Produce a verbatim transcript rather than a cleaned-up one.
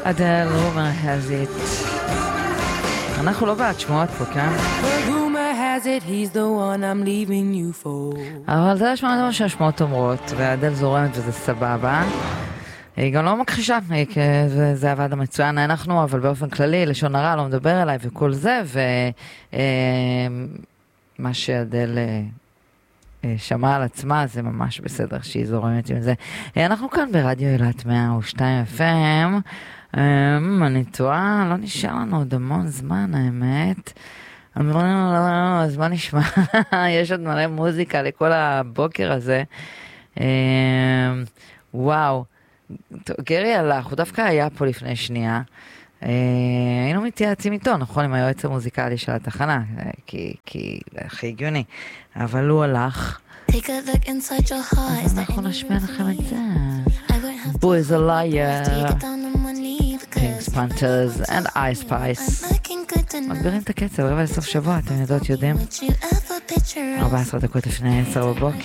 אדל, rumor has it. אנחנו לא בעד שמועות פה, כן? Rumor has it he's the one I'm leaving you for. אבל זה השמועות זה מה שהשמועות אומרות, ואדל זורמת וזה סבבה. היא גם לא מכחישה, זה, זה הוועד המצוין, אנחנו, אבל באופן כללי, לשון הרע לא מדבר אליי וכל זה, ומה שאדל שמע על עצמה, זה ממש בסדר שהיא זורמת עם זה. אנחנו כאן ברדיו אילת מאה ושתיים אף אם, אני טועה, לא נשאר לנו עוד המון זמן, האמת. אז מה נשמע? יש עוד מלא מוזיקה לכל הבוקר הזה. וואו. גרי הלך, הוא דווקא היה פה לפני שנייה. היינו מתייעצים איתו, נכון, עם היועץ המוזיקלי של התחנה, כי הכי הגיוני. אבל הוא הלך. אז אנחנו נשמע לכם את זה. Boo is a liar. Kings, Panthers and Ice Spice. מגבירים את הקצב, רבע לסוף שבוע, אתם יודעות יודעים. ארבע עשרה דקות לפני עשר בבוקר.